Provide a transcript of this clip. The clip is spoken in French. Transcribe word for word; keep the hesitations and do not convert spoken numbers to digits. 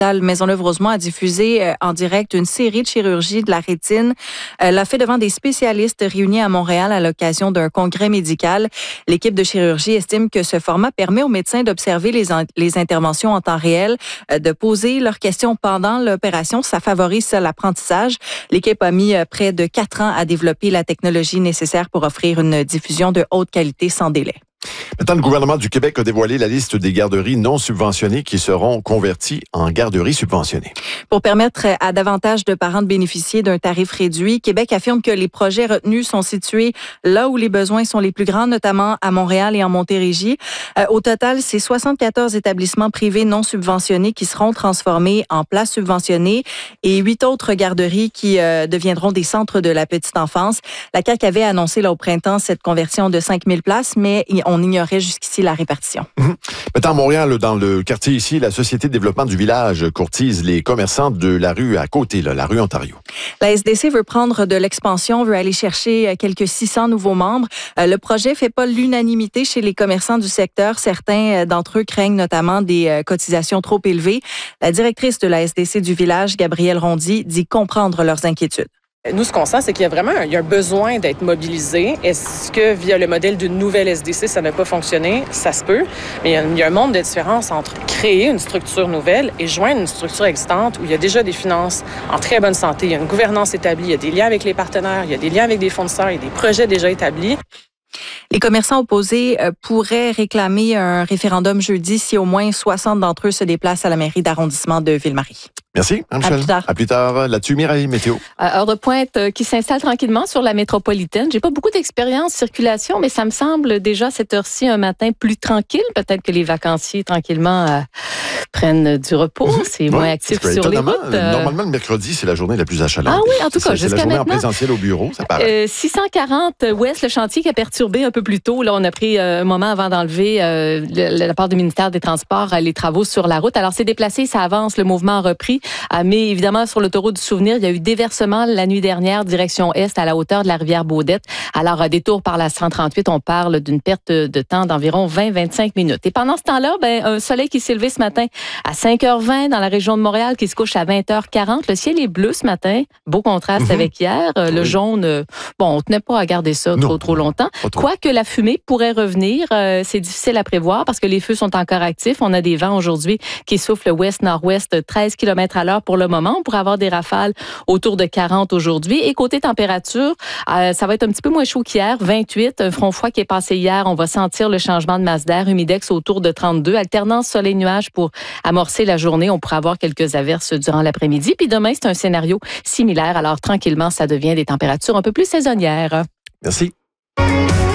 l'hôpital Maisonneuve-Rosemont a diffusé euh, en direct une série de chirurgie de la rétine. Elle l'a fait devant des spécialistes réunis à Montréal à l'occasion d'un congrès médical. L'équipe de chirurgie estime que ce format permet aux médecins d'observer les, en- les interventions en temps réel, euh, de poser leurs questions pendant l'opération. Ça favorise ça, l'apprentissage. L'équipe a mis euh, près de quatre ans à développer la technologie nécessaire pour offrir une diffusion de haute qualité sans délai. Maintenant, le gouvernement du Québec a dévoilé la liste des garderies non subventionnées qui seront converties en garderies subventionnées. Pour permettre à davantage de parents de bénéficier d'un tarif réduit, Québec affirme que les projets retenus sont situés là où les besoins sont les plus grands, notamment à Montréal et en Montérégie. Euh, au total, c'est soixante-quatorze établissements privés non subventionnés qui seront transformés en places subventionnées et huit autres garderies qui euh, deviendront des centres de la petite enfance. La C A Q avait annoncé là, au printemps cette conversion de cinq mille places, mais on ignorait jusqu'ici la répartition. Mmh. Maintenant, à Montréal, dans le quartier ici, la Société de développement du village courtise les commerçants de la rue à côté, là, la rue Ontario. La S D C veut prendre de l'expansion, veut aller chercher quelques six cents nouveaux membres. Le projet fait pas l'unanimité chez les commerçants du secteur. Certains d'entre eux craignent notamment des cotisations trop élevées. La directrice de la S D C du village, Gabrielle Rondy, dit comprendre leurs inquiétudes. Nous, ce qu'on sent, c'est qu'il y a vraiment un, il y a un besoin d'être mobilisé. Est-ce que via le modèle d'une nouvelle S D C, ça n'a pas fonctionné? Ça se peut. Mais il y a, il y a un monde de différence entre créer une structure nouvelle et joindre une structure existante où il y a déjà des finances en très bonne santé. Il y a une gouvernance établie, il y a des liens avec les partenaires, il y a des liens avec des fournisseurs, il y a des projets déjà établis. Les commerçants opposés euh, pourraient réclamer un référendum jeudi si au moins soixante d'entre eux se déplacent à la mairie d'arrondissement de Ville-Marie. Merci, Michel. À plus tard. À plus tard. Là-dessus, Mireille, météo. Heure de pointe euh, qui s'installe tranquillement sur la métropolitaine. J'ai pas beaucoup d'expérience circulation, mais ça me semble déjà à cette heure-ci un matin plus tranquille. Peut-être que les vacanciers tranquillement euh, prennent du repos. C'est Ouais, moins actif sur les routes. Euh... Normalement, le mercredi, c'est la journée la plus achalante. Ah oui, en tout cas, c'est, jusqu'à c'est la journée maintenant. en présentiel au bureau, ça paraît. Euh, six cent quarante Ouest, le chantier qui a perturbé un peu plus tôt. Là, on a pris euh, un moment avant d'enlever euh, le, la part du ministère des Transports, euh, les travaux sur la route. Alors, c'est déplacé, ça avance, le mouvement a repris. Euh, mais évidemment, sur l'autoroute du Souvenir, il y a eu déversement la nuit dernière, direction Est, à la hauteur de la rivière Baudette. Alors, détour par la cent trente-huit, on parle d'une perte de temps d'environ vingt à vingt-cinq minutes. Et pendant ce temps-là, ben, un soleil qui s'est levé ce matin à cinq heures vingt dans la région de Montréal, qui se couche à vingt heures quarante. Le ciel est bleu ce matin, beau contraste mm-hmm. avec hier. Euh, le oui. jaune, euh, bon, on tenait pas à garder ça non. trop, trop longtemps. Quoique la fumée pourrait revenir, euh, c'est difficile à prévoir parce que les feux sont encore actifs. On a des vents aujourd'hui qui soufflent ouest-nord-ouest, treize kilomètres à l'heure pour le moment. On pourrait avoir des rafales autour de quarante aujourd'hui. Et côté température, euh, ça va être un petit peu moins chaud qu'hier, vingt-huit. Un front froid qui est passé hier. On va sentir le changement de masse d'air. Humidex autour de trente-deux. Alternance soleil-nuage pour amorcer la journée. On pourrait avoir quelques averses durant l'après-midi. Puis demain, c'est un scénario similaire. Alors, tranquillement, ça devient des températures un peu plus saisonnières. Merci.